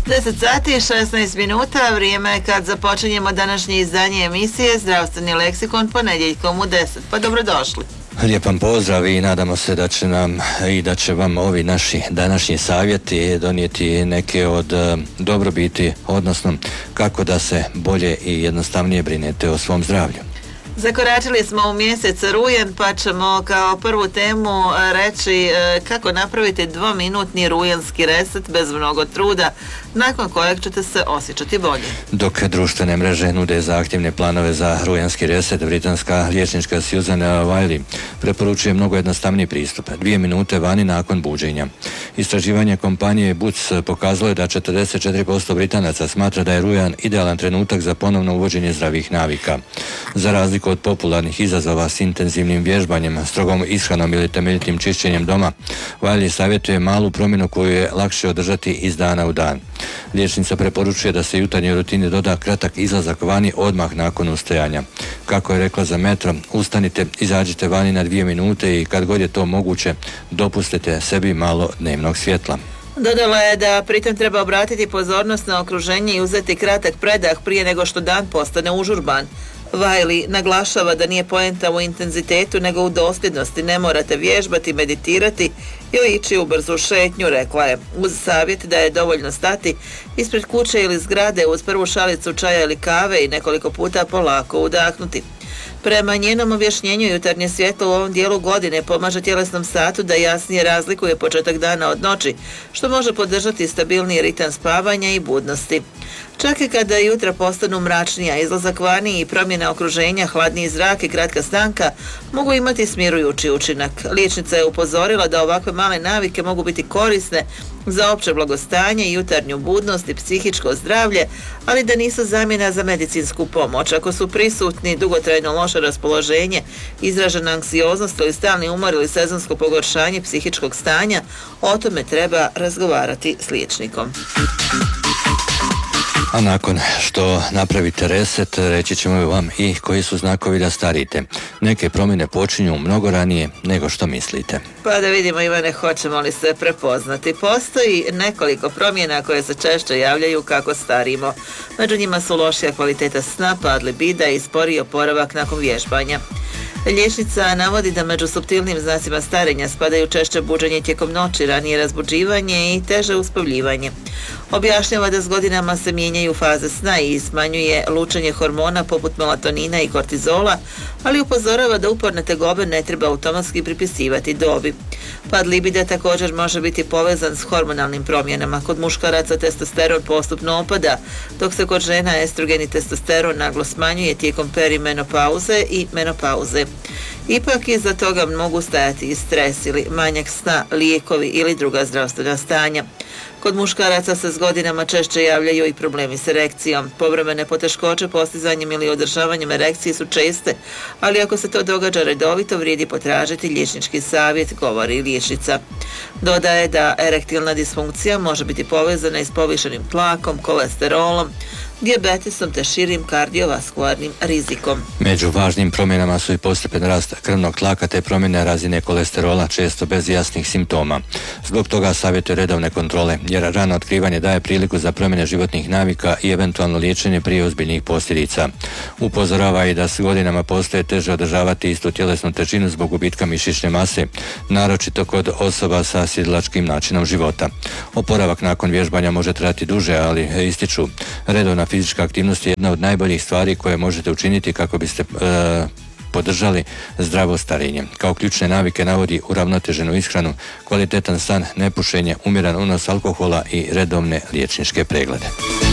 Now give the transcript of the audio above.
10 sati i 16 minuta, vrijeme je kad započinjemo današnje izdanje emisije Zdravstveni leksikon ponedjeljkom u 10. Pa dobrodošli. Lijepan pozdrav i nadamo se da će nam i da će vam ovi naši današnji savjeti donijeti neke od dobrobiti, odnosno kako da se bolje i jednostavnije brinete o svom zdravlju. Zakoračili smo u mjesec rujan, pa ćemo kao prvu temu reći kako napraviti 2-minutni rujanski reset bez mnogo truda, nakon kojeg ćete se osjećati bolje. Dok društvene mreže nude zahtjevne planove za rujanski reset, britanska liječnička Susan Wiley preporučuje mnogo jednostavniji pristup, 2 minute vani nakon buđenja. Istraživanje kompanije Boots pokazalo je da 44% Britanaca smatra da je rujan idealan trenutak za ponovno uvođenje zdravih navika. Za razliku od popularnih izazova s intenzivnim vježbanjem, strogom ishranom ili temeljitim čišćenjem doma, Wiley savjetuje malu promjenu koju je lakše održati iz dana u dan. Liječnica preporučuje da se jutarnjoj rutini doda kratak izlazak vani odmah nakon ustajanja. Kako je rekla za Metro, ustanite, izađite vani na 2 minute i kad god je to moguće, dopustite sebi malo dnevnog svjetla. Dodala je da pritom treba obratiti pozornost na okruženje i uzeti kratak predah prije nego što dan postane užurban. Wiley naglašava da nije poenta u intenzitetu nego u dosljednosti. Ne morate vježbati, meditirati ili ići u brzu šetnju, rekla je. Uz savjet da je dovoljno stati ispred kuće ili zgrade uz prvu šalicu čaja ili kave i nekoliko puta polako udahnuti. Prema njenom objašnjenju, jutarnje svjetlo u ovom dijelu godine pomaže tjelesnom satu da jasnije razlikuje početak dana od noći, što može podržati stabilniji ritam spavanja i budnosti. Čak i kada jutra postanu mračnija, izlazak vani i promjena okruženja, hladniji zrak i kratka stanka mogu imati smirujući učinak. Liječnica je upozorila da ovakve male navike mogu biti korisne za opće blagostanje, jutarnju budnost i psihičko zdravlje, ali da nisu zamjena za medicinsku pomoć. Ako su prisutni dugotrajno loše raspoloženje, izražena anksioznost ili stalni umor ili sezonsko pogoršanje psihičkog stanja, o tome treba razgovarati s liječnikom. A nakon što napravite reset, reći ćemo vam i koji su znakovi da starite. Neke promjene počinju mnogo ranije nego što mislite. Pa da vidimo, Ivane, hoćemo li se prepoznati. Postoji nekoliko promjena koje se češće javljaju kako starimo. Među njima su lošija kvaliteta sna, pad libida i sporiji oporavak nakon vježbanja. Liječnica navodi da među suptilnim znacima starenja spadaju češće buđenje tijekom noći, ranije razbuđivanje i teže uspavljivanje. Objašnjava da s godinama se mijenjaju faze sna i smanjuje lučenje hormona poput melatonina i kortizola, ali upozorava da uporne tegobe ne treba automatski pripisivati dobi. Pad libida također može biti povezan s hormonalnim promjenama. Kod muškaraca testosteron postupno opada, dok se kod žena estrogen i testosteron naglo smanjuje tijekom perimenopauze i menopauze. Ipak iza toga mogu stajati i stres ili manjak sna, lijekovi ili druga zdravstvena stanja. Kod muškaraca se s godinama češće javljaju i problemi s erekcijom. Povremene poteškoće postizanjem ili održavanjem erekcije su česte, ali ako se to događa redovito, vrijedi potražiti liječnički savjet, govori liječnica. Dodaje da erektilna disfunkcija može biti povezana i s povišenim tlakom, kolesterolom, dijabetesom te širim kardiovaskularnim rizikom. Među važnim promjenama su i postepen rast krvnog tlaka te promjene razine kolesterola, često bez jasnih simptoma. Zbog toga savjetuje redovne kontrole, jer rano otkrivanje daje priliku za promjene životnih navika i eventualno liječenje prije ozbiljnih posljedica. Upozorava i da s godinama postaje teže održavati istu tjelesnu težinu zbog gubitka mišićne mase, naročito kod osoba sa sjedilačkim načinom života. Oporavak nakon vježbanja može trajati duže, ali ističu, redovna fizička aktivnost je jedna od najboljih stvari koje možete učiniti kako biste podržali zdravo starenje. Kao ključne navike navodi uravnoteženu ishranu, kvalitetan san, nepušenje, umjeran unos alkohola i redovne liječničke preglede.